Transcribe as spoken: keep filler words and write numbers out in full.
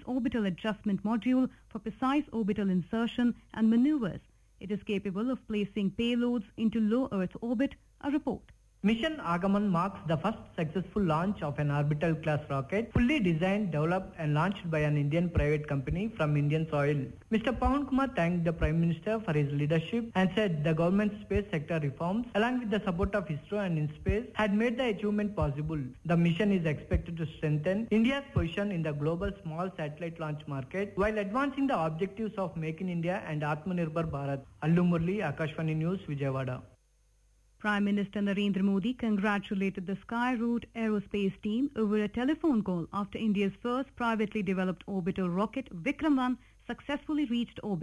orbital adjustment module for precise orbital insertion and maneuvers. It is capable of placing payloads into low Earth orbit. A report. Mission Agaman marks the first successful launch of an orbital class rocket, fully designed, developed and launched by an Indian private company from Indian soil. Mister Pawan Kumar thanked the Prime Minister for his leadership and said the government's space sector reforms, along with the support of ISRO and INSPACE, had made the achievement possible. The mission is expected to strengthen India's position in the global small satellite launch market while advancing the objectives of Make in India and Atmanirbhar Bharat. Allu Murli, Akashvani News, Vijayawada. Prime Minister Narendra Modi congratulated the Skyroot aerospace team over a telephone call after India's first privately developed orbital rocket Vikram one successfully reached orbit.